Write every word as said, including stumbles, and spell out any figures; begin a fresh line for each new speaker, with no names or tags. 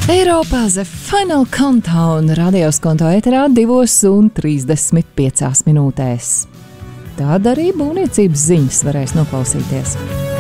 Eiropā The Final Countdown radios konto ēterā divos un trīsdesmit piecās minūtēs. Tad arī būvniecības ziņas varēs noklausīties.